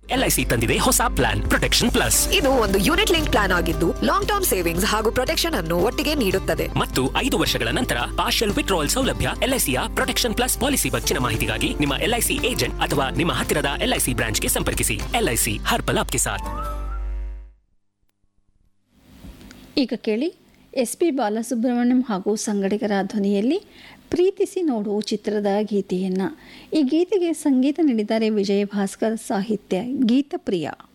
LIC ತಂದಿದೆ ಹೊಸ plan protection plus. ಇದು ಒಂದು ಯೂನಿಟ್ ಲಿಂಕ್ ಪ್ಲಾನ್ ಆಗಿದ್ದು ಲಾಂಗ್ ಟರ್ಮ್ ಸೇವಿಂಗ್ಸ್ ಹಾಗೂ ಪ್ರೊಟೆಕ್ಷನ್ ಅನ್ನು ಒಟ್ಟಿಗೆ ನೀಡುತ್ತದೆ. ಮತ್ತು 5 ವರ್ಷಗಳ ನಂತರ ಪಾರ್ಷಿಯಲ್ ವಿತ್ಡ್ರಾವಲ್ ಸೌಲಭ್ಯ. LICಯ ಪ್ರೊಟೆಕ್ಷನ್ ಪ್ಲಸ್ ಪಾಲಿಸಿ ಹೆಚ್ಚಿನ ಮಾಹಿತಿಗಾಗಿ ನಿಮ್ಮ LIC ಏಜೆಂಟ್ ಅಥವಾ ನಿಮ್ಮ ಹತ್ತಿರದ LIC ಬ್ರಾಂಚ್ಗೆ ಸಂಪರ್ಕಿಸಿ. LIC ಹರ್ ಪಲ್ ಆಪ್ಕೆ ಸಾಥ್. ಈಗ ಕೇಳಿ SP ಬಾಲಸುಬ್ರಹ್ಮಣ್ಯಂ ಹಾಗೂ ಸಂಗಡಿಗರ ಧ್ವನಿಯಲ್ಲಿ ಪ್ರೀತಿಸಿ ನೋಡು ಚಿತ್ರದ ಗೀತೆಯನ್ನು. ಈ ಗೀತೆಗೆ ಸಂಗೀತ ನೀಡಿದ್ದಾರೆ ವಿಜಯ ಭಾಸ್ಕರ್, ಸಾಹಿತ್ಯ ಗೀತಪ್ರಿಯ.